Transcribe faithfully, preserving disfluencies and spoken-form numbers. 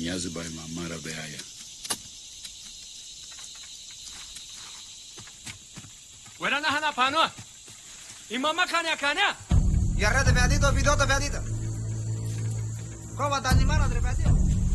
nyazi ba mamara be aya. Wala na hanapan mo. Imama kanya-kanya. Yarra de pedito, pidota pedito. Kova ta animara de pedito.